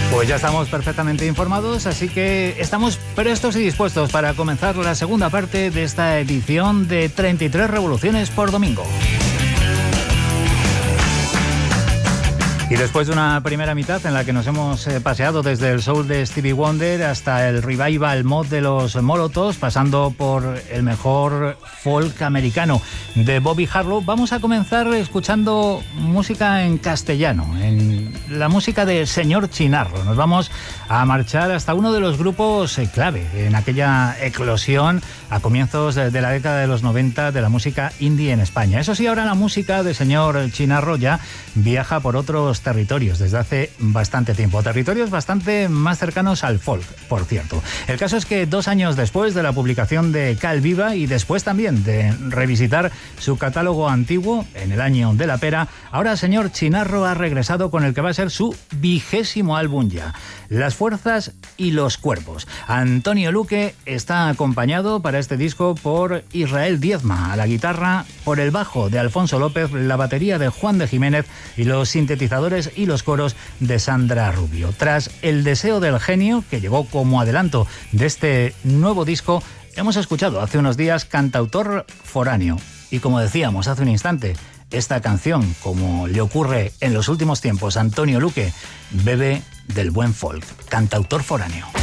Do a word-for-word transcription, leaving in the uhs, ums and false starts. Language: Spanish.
Pues ya estamos perfectamente informados, así que estamos prestos y dispuestos para comenzar la segunda parte de esta edición de treinta y tres revoluciones por domingo. Y después de una primera mitad en la que nos hemos eh, paseado desde el soul de Stevie Wonder hasta el revival mod de los Molotovs, pasando por el mejor folk americano de Bobby Harlow, vamos a comenzar escuchando música en castellano, en la música de Señor Chinarro. Nos vamos a marchar hasta uno de los grupos eh, clave en aquella eclosión a comienzos de, de la década de los noventa de la música indie en España. Eso sí, ahora la música de Señor Chinarro ya viaja por otros territorios desde hace bastante tiempo, territorios bastante más cercanos al folk, por cierto. El caso es que dos años después de la publicación de Cal Viva y después también de revisitar su catálogo antiguo en el año de la pera, ahora Señor Chinarro ha regresado con el que va a ser su vigésimo álbum ya, Las Fuerzas y los Cuerpos. Antonio Luque está acompañado para este disco por Israel Diezma a la guitarra, por el bajo de Alfonso López, la batería de Juan de Jiménez y los sintetizadores y los coros de Sandra Rubio. Tras El Deseo del Genio, que llegó como adelanto de este nuevo disco, hemos escuchado hace unos días Cantautor Foráneo. Y como decíamos hace un instante, esta canción, como le ocurre en los últimos tiempos a Antonio Luque, bebe del buen folk. Cantautor Foráneo.